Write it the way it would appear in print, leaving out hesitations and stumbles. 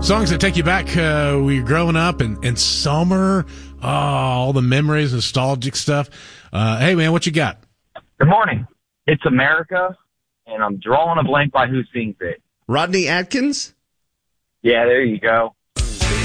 Songs that take you back when you're growing up and summer, all the memories, nostalgic stuff. Hey, man, what you got? Good morning. It's America, and I'm drawing a blank by who sings it. Rodney Atkins? Yeah, there you go.